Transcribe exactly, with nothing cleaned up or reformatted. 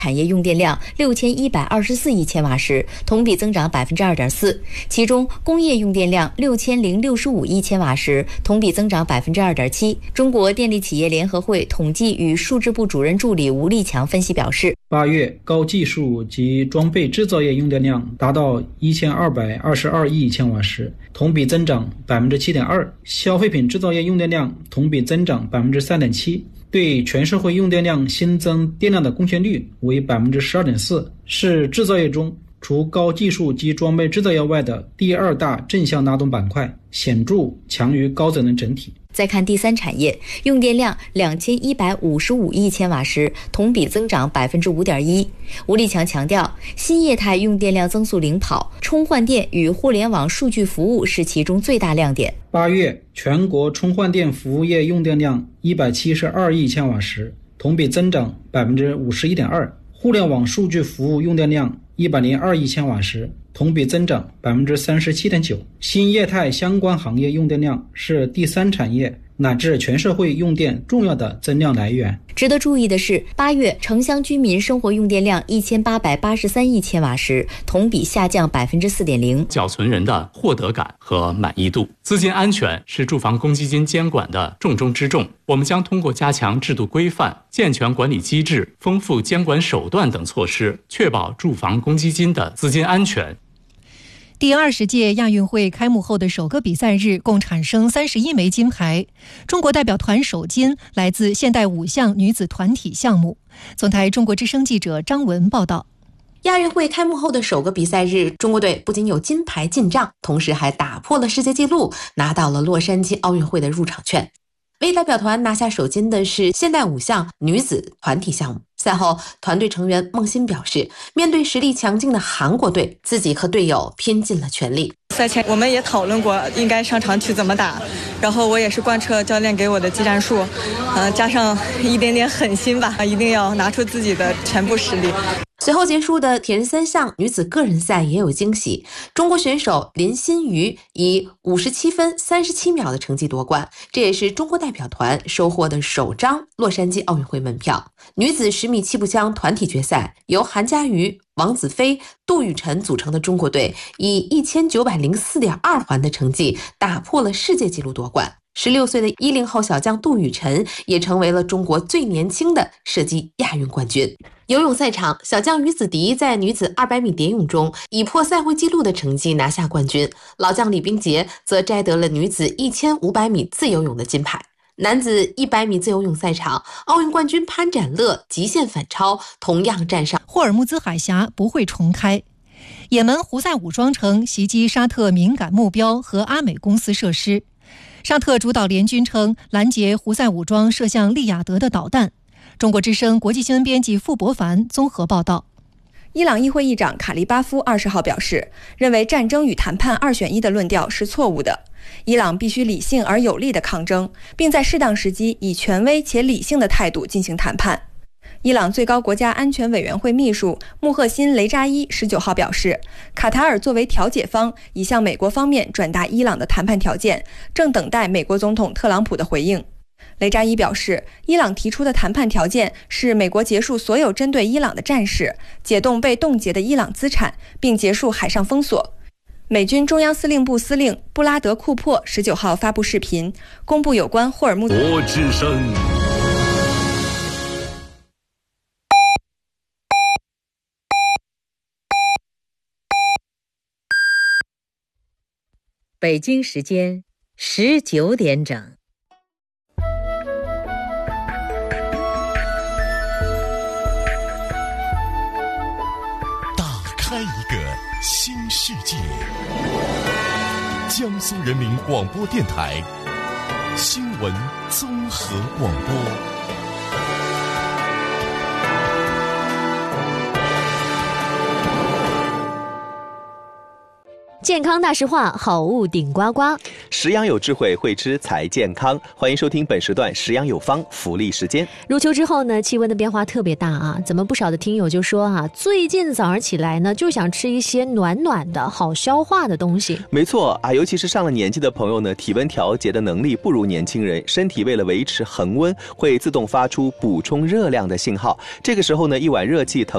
产业用电量六千一百二十四亿千瓦时，同比增长百分之二点四。其中，工业用电量六千零六十五亿千瓦时，同比增长百分之二点七。中国电力企业联合会统计与数字部主任助理吴立强分析表示， 八月高技术及装备制造业用电量达到一千二百二十二亿千瓦时，同比增长百分之七点二。消费品制造业用电量同比增长百分之三点七。对全社会用电量新增电量的贡献率为百分之十二点四，是制造业中除高技术及装备制造业外的第二大正向拉动板块，显著强于高增能整体。 再看第三产业，用电量两千一百五十五亿千瓦时，同比增长百分之五点一。吴立强强调，新业态用电量增速领跑，充换电与互联网数据服务是其中最大亮点。 八月全国充换电服务业用电量一百七十二亿千瓦时，同比增长百分之五十一点二。互联网数据服务用电量一百零二亿千瓦时，同比增长百分之三十七点九。新业态相关行业用电量是第三产业乃至全社会用电重要的增量来源。 值得注意的是，八月城乡居民生活用电量一千八百八十三亿千瓦时，同比下降百分之四点零。 缴存人的获得感和满意度，资金安全是住房公积金监管的重中之重。我们将通过加强制度规范、健全管理机制、丰富监管手段等措施，确保住房公积金的资金安全。 第二十届亚运会开幕后的首个比赛日，共产生三十一枚金牌。中国代表团首金来自现代五项女子团体项目。总台中国之声记者张文报道。 亚运会开幕后的首个比赛日，中国队不仅有金牌进账，同时还打破了世界纪录，拿到了洛杉矶奥运会的入场券。为代表团拿下首金的是现代五项女子团体项目。赛后，团队成员孟欣表示，面对实力强劲的韩国队，自己和队友拼尽了全力。 赛前我们也讨论过应该上场去怎么打，然后我也是贯彻教练给我的技战术，呃，加上一点点狠心吧，一定要拿出自己的全部实力。 随后结束的铁人三项女子个人赛也有惊喜，中国选手林心瑜以五十七分三十七秒的成绩夺冠，这也是中国代表团收获的首张洛杉矶奥运会门票。女子十米气步枪团体决赛，由韩佳瑜、王子飞、杜雨辰组成的中国队以一千九百零四点二环的成绩打破了世界纪录夺冠。十六岁的一零后小将杜雨辰也成为了中国最年轻的射击亚运冠军。游泳赛场，小将于子迪在女子二百米蝶泳中以破赛会纪录的成绩拿下冠军，老将李冰洁则摘得了女子一千五百米自由泳的金牌。男子一百米自由泳赛场，奥运冠军潘展乐极限反超，同样站上霍尔木兹海峡不会重开。也门胡塞武装称袭击沙特敏感目标和阿美公司设施。沙特主导联军称拦截胡塞武装射向利雅得的导弹。中国之声国际新闻编辑傅博凡综合报道。 伊朗议会议长卡利巴夫二十号表示，认为战争与谈判二选一的论调是错误的。伊朗必须理性而有力的抗争，并在适当时机以权威且理性的态度进行谈判。伊朗最高国家安全委员会秘书穆赫辛·雷扎伊十九号表示，卡塔尔作为调解方已向美国方面转达伊朗的谈判条件，正等待美国总统特朗普的回应。雷扎伊表示，伊朗提出的谈判条件是美国结束所有针对伊朗的战事，解冻被冻结的伊朗资产，并结束海上封锁。美军中央司令部司令布拉德·库珀十九号发布视频，公布有关霍尔木兹。 国之声。 北京时间十九点整。 打开一个新世界。江苏人民广播电台新闻综合广播。 健康大实话，好物顶呱呱。 食养有智慧，会吃才健康。欢迎收听本时段食养有方福利时间。 入秋之后呢，气温的变化特别大啊，怎么不少的听友就说啊，最近早上起来呢，就想吃一些暖暖的好消化的东西。 没错啊，尤其是上了年纪的朋友呢，体温调节的能力不如年轻人，身体为了维持恒温，会自动发出补充热量的信号。这个时候呢，一碗热气腾